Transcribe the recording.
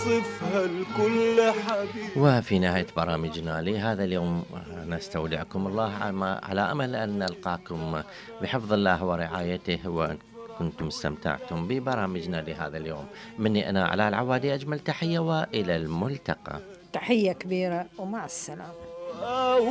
وصفها لكل حبيب. وفي نهاية برامجنا لهذا اليوم نستودعكم الله على أمل أن نلقاكم بحفظ الله ورعايته، وأن كنتم استمتعتم ببرامجنا لهذا اليوم. مني أنا علاء العوادي أجمل تحية، وإلى الملتقى. تحية كبيرة ومع السلامة.